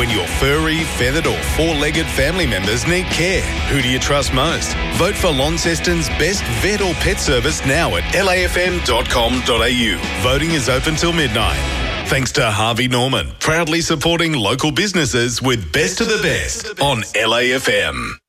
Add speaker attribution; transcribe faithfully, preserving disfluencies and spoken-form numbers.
Speaker 1: When your furry, feathered or four-legged family members need care, who do you trust most? Vote for Launceston's best vet or pet service now at l a f m dot com dot a u. Voting is open till midnight. Thanks to Harvey Norman, proudly supporting local businesses with Best of the Best on L A F M.